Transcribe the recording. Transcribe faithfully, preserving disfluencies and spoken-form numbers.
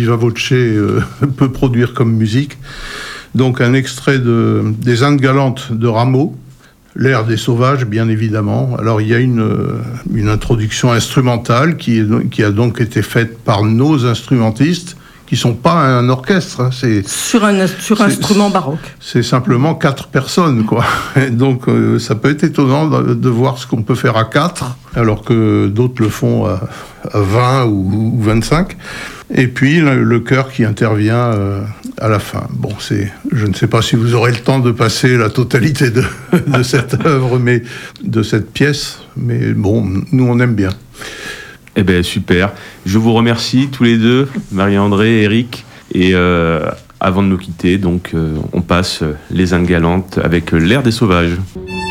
viva voce euh, peut produire comme musique. Donc un extrait de, des Indes galantes de Rameau, l'air des sauvages, bien évidemment. Alors il y a une, une introduction instrumentale qui, est, qui a donc été faite par nos instrumentistes, qui ne sont pas un orchestre. Hein. C'est, sur un sur c'est, instrument baroque. C'est simplement quatre personnes, quoi. Et donc euh, ça peut être étonnant de, de voir ce qu'on peut faire à quatre, alors que d'autres le font à, à vingt ou, ou vingt-cinq. Et puis le, le chœur qui intervient euh, à la fin. Bon, c'est, je ne sais pas si vous aurez le temps de passer la totalité de, de cette œuvre, mais de cette pièce. Mais bon, nous on aime bien. Eh bien, super. Je vous remercie tous les deux, Marie-André et Eric. Et euh, avant de nous quitter, donc, euh, on passe les Indes galantes avec l'air des sauvages.